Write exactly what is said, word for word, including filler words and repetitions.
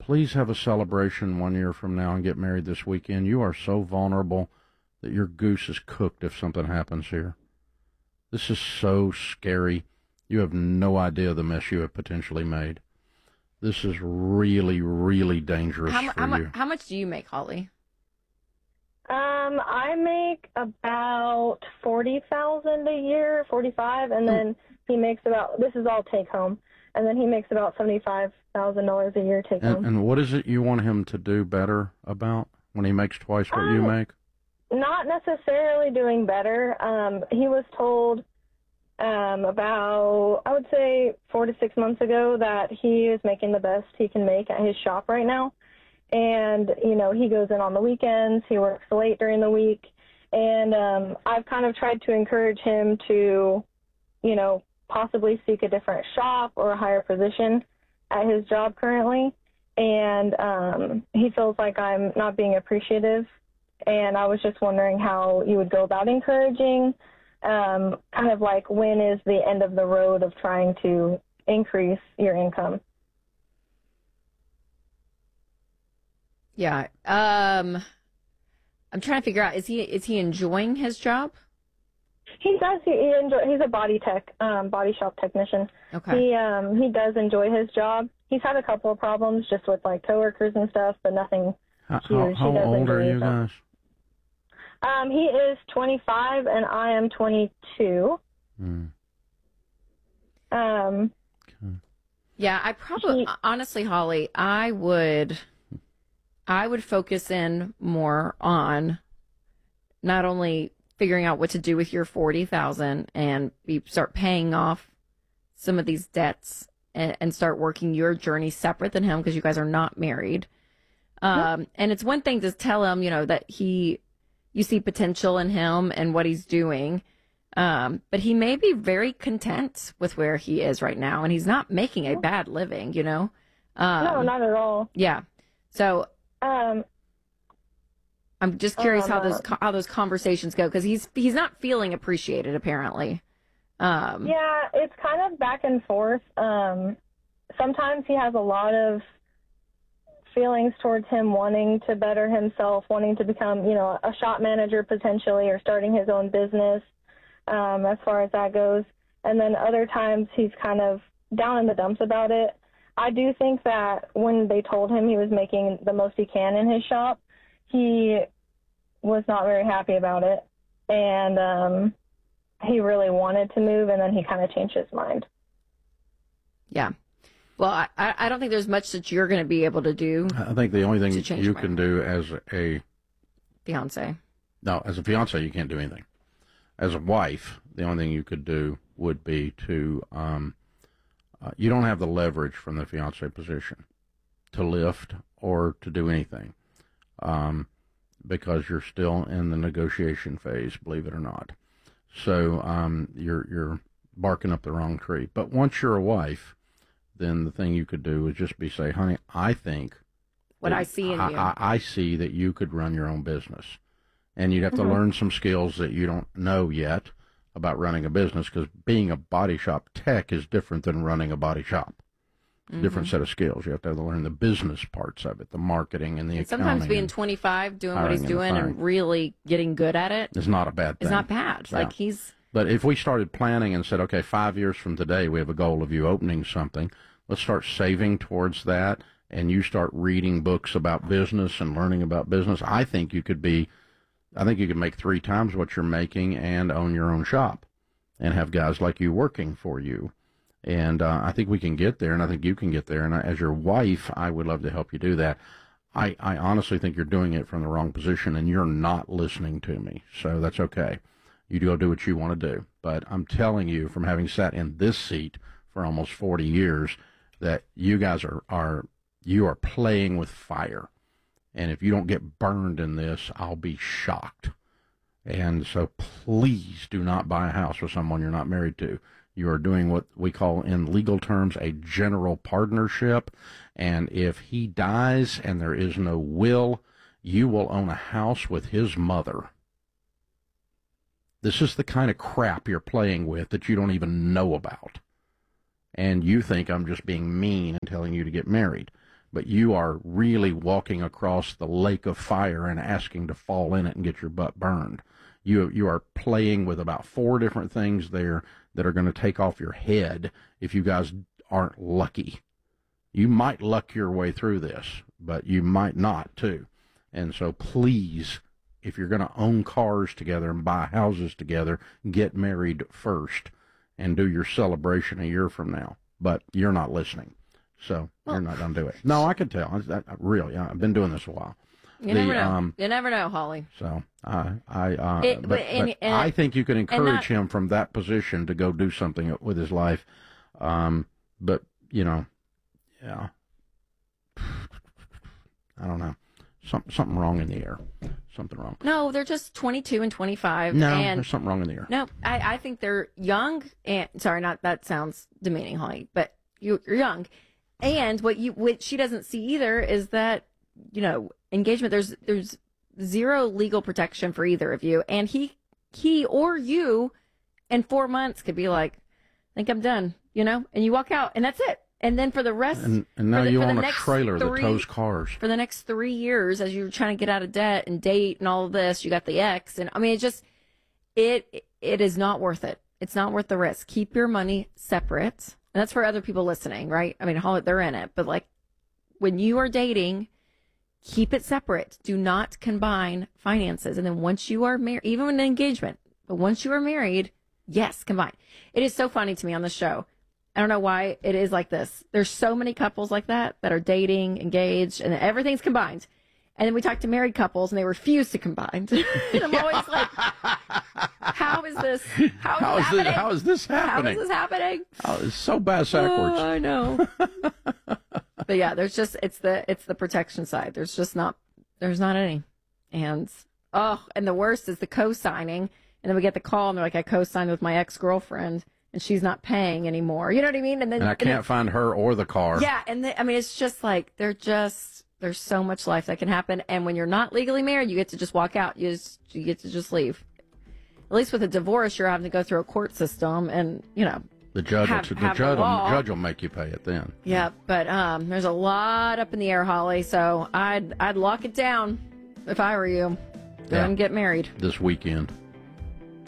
Please have a celebration one year from now and get married this weekend. You are so vulnerable that your goose is cooked if something happens here. This is so scary. You have no idea the mess you have potentially made. This is really, really dangerous how, for how, you. How much do you make, Holly? Um, I make about forty thousand a year, forty-five, and then he makes about. This is all take home, and then he makes about seventy-five thousand dollars a year take and, home. And what is it you want him to do better about when he makes twice what um, you make? Not necessarily doing better. Um, he was told um, about, I would say, four to six months ago that he is making the best he can make at his shop right now. And, you know, he goes in on the weekends, he works late during the week, and um, I've kind of tried to encourage him to, you know, possibly seek a different shop or a higher position at his job currently. And um, he feels like I'm not being appreciative, and I was just wondering how you would go about encouraging, um, kind of like when is the end of the road of trying to increase your income. Yeah. Um, I'm trying to figure out, is he is he enjoying his job? He does. He, he enjoy, he's a body tech, um, body shop technician. Okay. He um he does enjoy his job. He's had a couple of problems just with like coworkers and stuff, but nothing How, huge. how, he how old are you them. guys? Um, he is twenty-five and I am twenty-two. Hmm. Um. Okay. Yeah, I probably, he, honestly, Holly, I would, I would focus in more on not only figuring out what to do with your forty thousand and be, start paying off some of these debts and, and start working your journey separate than him because you guys are not married. Um, yep. And it's one thing to tell him, you know, that he, you see potential in him and what he's doing. Um, but he may be very content with where he is right now, and he's not making a bad living, you know? Um, no, not at all. Yeah. So, um, I'm just curious um, how those, how those conversations go, because he's, he's not feeling appreciated, apparently. Um, yeah, it's kind of back and forth. Um, sometimes he has a lot of feelings towards him wanting to better himself, wanting to become, you know, a shop manager potentially, or starting his own business. Um, as far as that goes. And then other times he's kind of down in the dumps about it. I do think that when they told him he was making the most he can in his shop, he was not very happy about it. And um, he really wanted to move, and then he kind of changed his mind. Yeah. Well, I, I don't think there's much that you're going to be able to do. I think the only thing you can do as a fiance. No, as a fiance, you can't do anything. As a wife, the only thing you could do would be to, um, uh, you don't have the leverage from the fiance position to lift or to do anything, um, because you're still in the negotiation phase, believe it or not. So um, you're you're barking up the wrong tree. But once you're a wife, then the thing you could do is just be say, honey, I think what I see in I, you. I, I see that you could run your own business. And you'd have to mm-hmm. learn some skills that you don't know yet about running a business, because being a body shop tech is different than running a body shop. Mm-hmm. Different set of skills. You have to, have to learn the business parts of it, the marketing and the and accounting. Sometimes being twenty-five, doing what he's doing, and, and really getting good at it, it's not a bad thing. It's not bad. Yeah. Like he's. But if we started planning and said, okay, five years from today, we have a goal of you opening something. Let's start saving towards that, and you start reading books about business and learning about business. I think you could be. I think you could make three times what you're making and own your own shop and have guys like you working for you. And uh, I think we can get there, and I think you can get there. And I, as your wife, I would love to help you do that. I, I honestly think you're doing it from the wrong position, and you're not listening to me. So that's okay. You go do what you want to do. But I'm telling you, from having sat in this seat for almost forty years, that you guys are, are you are playing with fire. And if you don't get burned in this, I'll be shocked. And so please do not buy a house with someone you're not married to. You are doing what we call in legal terms a general partnership. And if he dies and there is no will, you will own a house with his mother. This is the kind of crap you're playing with that you don't even know about. And you think I'm just being mean and telling you to get married. but you are really walking across the lake of fire and asking to fall in it and get your butt burned. You you are playing with about four different things there that are going to take off your head if you guys aren't lucky. You might luck your way through this, but you might not too. And so please, if you're going to own cars together and buy houses together, get married first and do your celebration a year from now. But you're not listening, so well, you're not going to do it. No, I can tell. I, I, really, I've been doing this a while. You the, never know. Um, you never know, Holly. So I, I, uh, it, but, but, and, but and, I think you can encourage not, him from that position to go do something with his life. Um, but you know, yeah, I don't know. Some, something wrong in the air. Something wrong. No, they're just twenty-two and twenty-five. No, and there's something wrong in the air. No, I, I think they're young and sorry, not that sounds demeaning, Holly, but you, you're young. And what you what she doesn't see either is that, you know, engagement, there's there's zero legal protection for either of you. And he he or you in four months could be like, I think I'm done, you know, and you walk out and that's it. And then for the rest, and, and now the, you own a trailer three, that tows cars. For the next three years, as you're trying to get out of debt and date and all of this, you got the ex, and I mean, it just it it is not worth it. It's not worth the risk. Keep your money separate, and that's for other people listening, right? I mean, they're in it, but like when you are dating, keep it separate. Do not combine finances, and then once you are married, even in an engagement, but once you are married, yes, combine. It is so funny to me on the show. I don't know why it is like this. There's so many couples like that that are dating, engaged, and everything's combined. And then we talk to married couples, and they refuse to combine. And I'm always like, how is this? How is, how is this, this? How is this happening? How is this happening? Oh, it's so bad backwards. Oh, I know. But yeah, there's just it's the it's the protection side. There's just not there's not any. And oh, and the worst is the co-signing. And then we get the call, and they're like, I co-signed with my ex-girlfriend. And she's not paying anymore. You know what I mean? And then and I can't and then, find her or the car. Yeah, and the, I mean, it's just like they're just there's so much life that can happen. And when you're not legally married, you get to just walk out. You just you get to just leave. At least with a divorce, you're having to go through a court system, and you know the judge have, will, the have judge, the will, judge will make you pay it then. Yeah, but um, there's a lot up in the air, Holly. So I'd I'd lock it down if I were you. Go yeah. and get married This weekend.